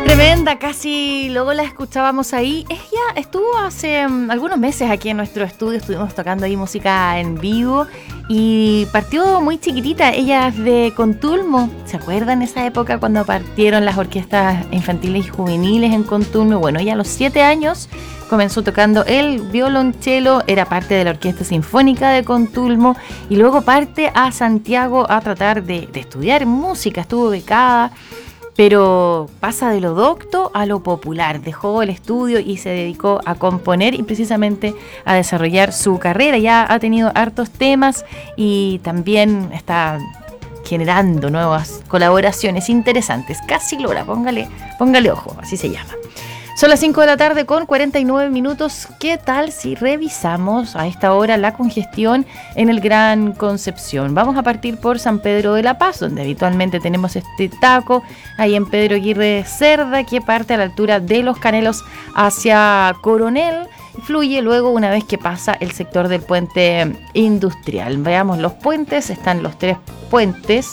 Tremenda, casi luego la escuchábamos ahí. Ella estuvo hace algunos meses aquí en nuestro estudio, estuvimos tocando ahí música en vivo y partió muy chiquitita. Ella es de Contulmo. ¿Se acuerdan esa época cuando partieron las orquestas infantiles y juveniles en Contulmo? Bueno, ella a los 7 años comenzó tocando el violonchelo, era parte de la Orquesta Sinfónica de Contulmo y luego parte a Santiago a tratar de estudiar música, estuvo becada. Pero pasa de lo docto a lo popular, dejó el estudio y se dedicó a componer y precisamente a desarrollar su carrera. Ya ha tenido hartos temas y también está generando nuevas colaboraciones interesantes. Casi Lora, póngale ojo, así se llama. Son las 5 de la tarde con 49 minutos. ¿Qué tal si revisamos a esta hora la congestión en el Gran Concepción? Vamos a partir por San Pedro de la Paz, donde habitualmente tenemos este taco, ahí en Pedro Aguirre Cerda, que parte a la altura de Los Canelos hacia Coronel. Fluye luego una vez que pasa el sector del puente industrial. Veamos los puentes, están los 3 puentes.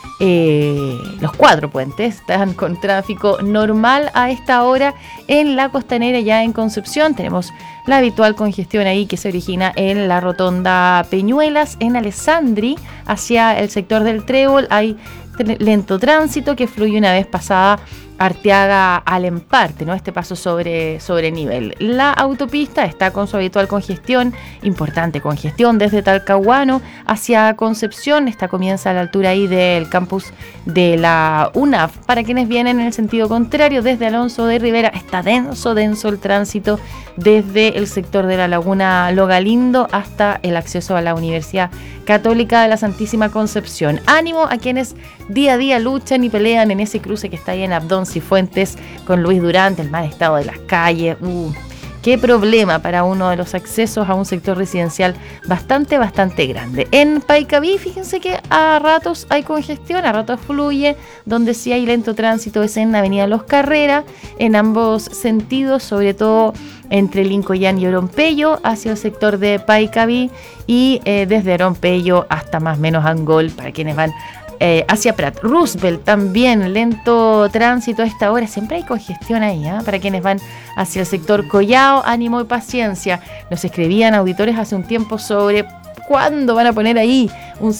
Los 4 puentes están con tráfico normal a esta hora en la costanera. Ya en Concepción tenemos la habitual congestión ahí que se origina en la rotonda Peñuelas. En Alessandri hacia el sector del Trébol hay lento tránsito que fluye una vez pasada Arteaga al Emparte, ¿no? Este paso sobre nivel. La autopista está con su habitual congestión, importante congestión desde Talcahuano hacia Concepción. Esta comienza a la altura ahí del campus de la UNAF. Para quienes vienen en el sentido contrario, desde Alonso de Rivera, está denso el tránsito desde el sector de la Laguna Logalindo hasta el acceso a la Universidad Católica de la Santísima Concepción. Ánimo a quienes día a día luchan y pelean en ese cruce que está ahí en Abdón Cifuentes con Luis Durante, el mal estado de las calles. Qué problema para uno de los accesos a un sector residencial bastante grande. En Paicaví, fíjense que a ratos hay congestión, a ratos fluye. Donde sí hay lento tránsito es en Avenida Los Carreras, en ambos sentidos, sobre todo entre Lincoln y Oropello hacia el sector de Paicaví y desde Oropello hasta más o menos Angol para quienes van hacia Prat. Roosevelt también, lento tránsito a esta hora, siempre hay congestión ahí, para quienes van hacia el sector Collao. Ánimo y paciencia. Nos escribían auditores hace un tiempo sobre cuándo van a poner ahí un